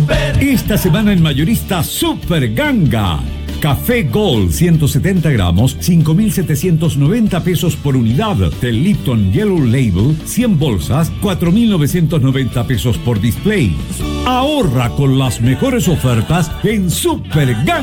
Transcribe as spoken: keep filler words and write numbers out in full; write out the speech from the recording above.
Esta semana en mayorista Super Ganga. Café Gold ciento setenta gramos, cinco mil setecientos noventa pesos por unidad. Del Lipton Yellow Label, cien bolsas, cuatro mil novecientos noventa pesos por display. Ahorra con las mejores ofertas en Super Ganga.